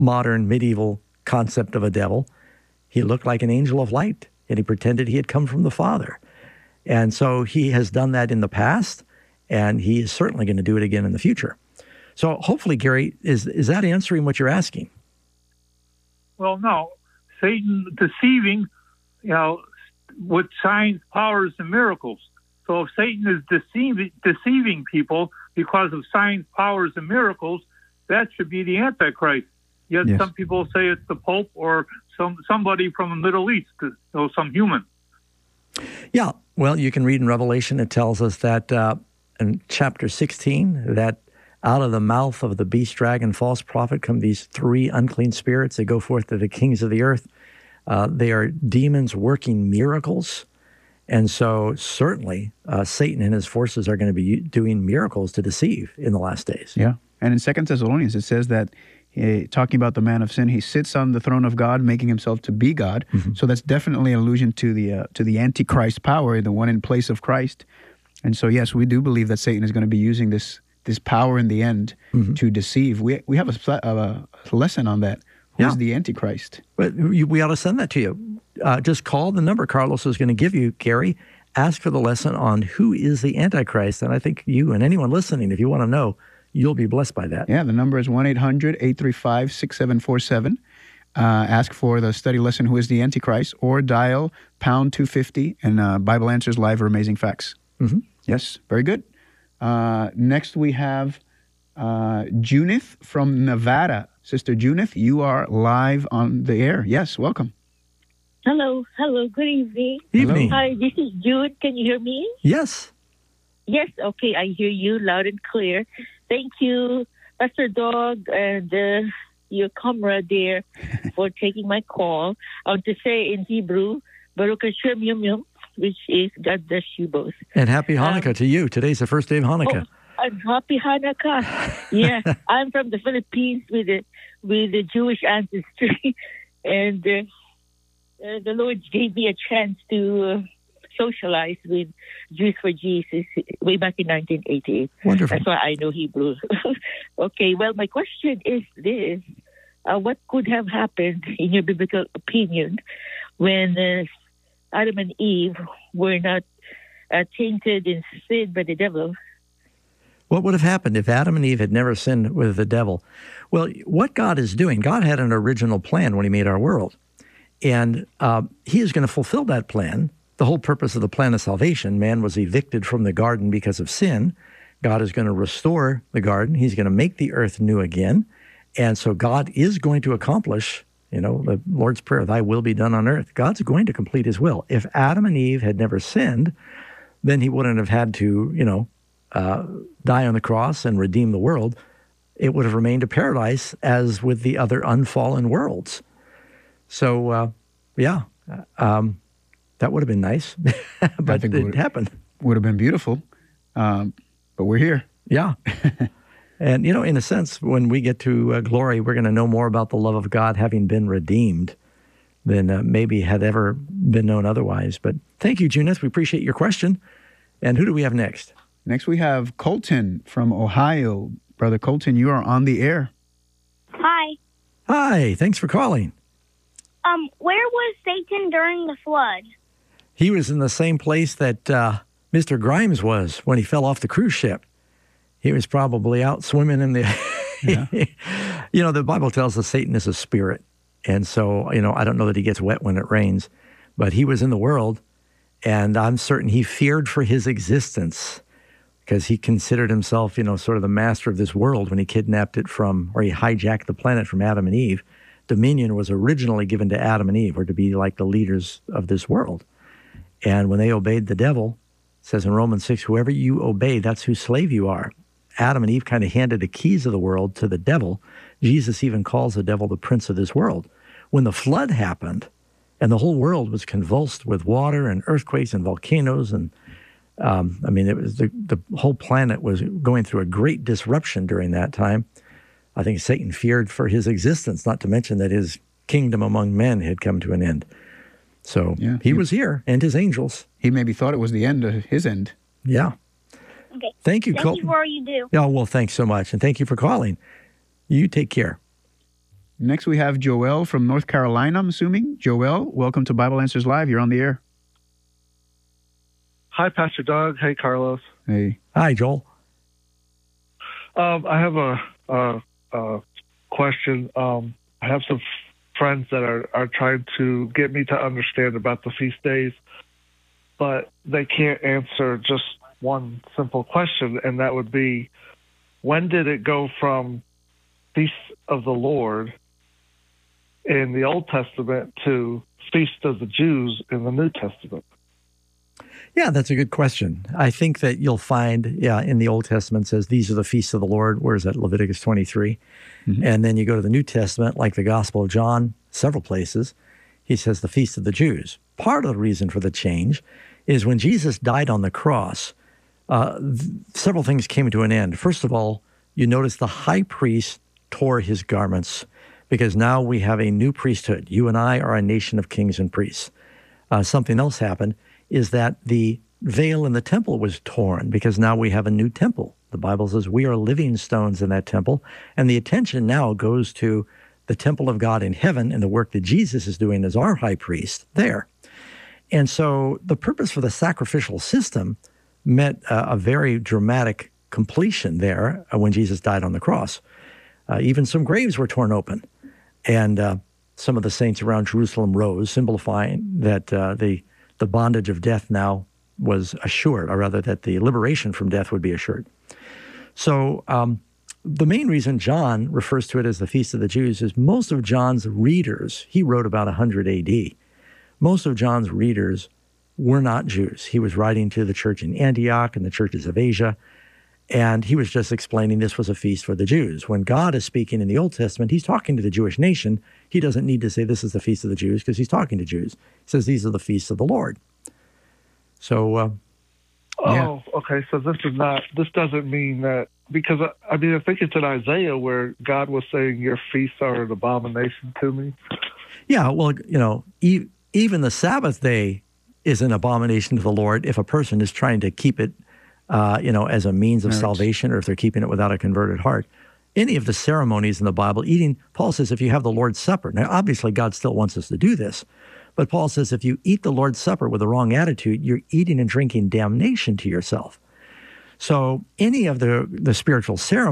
modern medieval concept of a devil. He looked like an angel of light, and he pretended he had come from the Father. And so he has done that in the past, and he is certainly going to do it again in the future. So hopefully, Gary, is that answering what you're asking? Well, no. Satan deceiving, with signs, powers, and miracles. So if Satan is deceiving people because of signs, powers, and miracles, that should be the Antichrist. Yet some people say it's the Pope or somebody from the Middle East, some human. Yeah, well, you can read in Revelation, it tells us that in chapter 16, that out of the mouth of the beast, dragon, false prophet come these three unclean spirits. They go forth to the kings of the earth. They are demons working miracles. And so certainly Satan and his forces are going to be doing miracles to deceive in the last days. Yeah. And in 2 Thessalonians, it says that, talking about the man of sin, he sits on the throne of God, making himself to be God. Mm-hmm. So that's definitely an allusion to the Antichrist power, the one in place of Christ. And so, yes, we do believe that Satan is going to be using this power in the end to deceive. We have a lesson on that. Who's the Antichrist? But we ought to send that to you. Just call the number Carlos is going to give you, Gary. Ask for the lesson on who is the Antichrist. And I think you and anyone listening, if you want to know, you'll be blessed by that. Yeah, the number is 1-800-835-6747. Ask for the study lesson, Who is the Antichrist? Or dial pound 250 and Bible Answers Live or Amazing Facts. Mm-hmm. Yes, very good. Next we have Junith from Nevada. Sister Junith, you are live on the air. Yes, welcome. Hello, good evening. Evening. Hi, this is Jude. Can you hear me? Yes. Yes, okay, I hear you loud and clear. Thank you, Pastor Dog, and your comrade there for taking my call. I want to say in Hebrew, Baruch Hashem Yom Yom, which is God bless you both. And happy Hanukkah to you. Today's the first day of Hanukkah. And happy Hanukkah. Yeah, I'm from the Philippines with the Jewish ancestry, and the Lord gave me a chance to socialize with Jews for Jesus way back in 1988. Wonderful. That's why I know Hebrew. Okay, well, my question is this. What could have happened, in your biblical opinion, when Adam and Eve were not tainted and sinned by the devil? What would have happened if Adam and Eve had never sinned with the devil? Well, what God is doing, God had an original plan when he made our world. And he is going to fulfill that plan. The whole purpose of the plan of salvation, man was evicted from the garden because of sin. God is going to restore the garden. He's going to make the earth new again. And so God is going to accomplish, the Lord's Prayer, thy will be done on earth. God's going to complete his will. If Adam and Eve had never sinned, then he wouldn't have had to, die on the cross and redeem the world. It would have remained a paradise as with the other unfallen worlds. So, that would have been nice, but it didn't happen. Would have been beautiful, but we're here. Yeah. And, in a sense, when we get to glory, we're going to know more about the love of God having been redeemed than maybe had ever been known otherwise. But thank you, Junith. We appreciate your question. And who do we have next? Next, we have Colton from Ohio. Brother Colton, you are on the air. Hi. Hi. Thanks for calling. Where was Satan during the flood? He was in the same place that Mr. Grimes was when he fell off the cruise ship. He was probably out swimming in the... Yeah. The Bible tells us Satan is a spirit. And so, I don't know that he gets wet when it rains, but he was in the world, and I'm certain he feared for his existence because he considered himself, sort of the master of this world when he kidnapped it or he hijacked the planet from Adam and Eve. Dominion was originally given to Adam and Eve, or to be like the leaders of this world. And when they obeyed the devil, it says in Romans 6, whoever you obey, that's whose slave you are. Adam and Eve kind of handed the keys of the world to the devil. Jesus even calls the devil the prince of this world. When the flood happened, and the whole world was convulsed with water and earthquakes and volcanoes, and it was the whole planet was going through a great disruption during that time. I think Satan feared for his existence, not to mention that his kingdom among men had come to an end. So he was here, and his angels. He maybe thought it was the end of his end. Yeah. Okay. Thank you, Colton. Thank you for all you do. Oh, well, thanks so much, and thank you for calling. You take care. Next, we have Joel from North Carolina, I'm assuming. Joel, welcome to Bible Answers Live. You're on the air. Hi, Pastor Doug. Hey, Carlos. Hey. Hi, Joel. I have a question. I have some friends that are trying to get me to understand about the feast days, but they can't answer just one simple question, and that would be, when did it go from Feast of the Lord in the Old Testament to Feast of the Jews in the New Testament? Yeah, that's a good question. I think that you'll find, in the Old Testament it says, these are the feasts of the Lord. Where is that? Leviticus 23. Mm-hmm. And then you go to the New Testament, like the Gospel of John, several places, he says the Feast of the Jews. Part of the reason for the change is when Jesus died on the cross, several things came to an end. First of all, you notice the high priest tore his garments because now we have a new priesthood. You and I are a nation of kings and priests. Something else happened is that the veil in the temple was torn because now we have a new temple. The Bible says we are living stones in that temple, and the attention now goes to the temple of God in heaven and the work that Jesus is doing as our high priest there. And so the purpose for the sacrificial system met a very dramatic completion there when Jesus died on the cross. Even some graves were torn open, and some of the saints around Jerusalem rose, simplifying that the bondage of death now was assured, or rather that the liberation from death would be assured. So the main reason John refers to it as the Feast of the Jews is most of John's readers, he wrote about 100 AD, most of John's readers were not Jews. He was writing to the church in Antioch and the churches of Asia, and he was just explaining this was a feast for the Jews. When God is speaking in the Old Testament, he's talking to the Jewish nation. He doesn't need to say this is the Feast of the Jews because he's talking to Jews. He says these are the feasts of the Lord. So, okay. So this doesn't mean that, because I think it's in Isaiah where God was saying your feasts are an abomination to me. Yeah, well, even the Sabbath day is an abomination to the Lord if a person is trying to keep it as a means of salvation, or if they're keeping it without a converted heart. Any of the ceremonies in the Bible, Paul says if you have the Lord's Supper, now obviously God still wants us to do this, but Paul says if you eat the Lord's Supper with the wrong attitude, you're eating and drinking damnation to yourself. So any of the spiritual ceremonies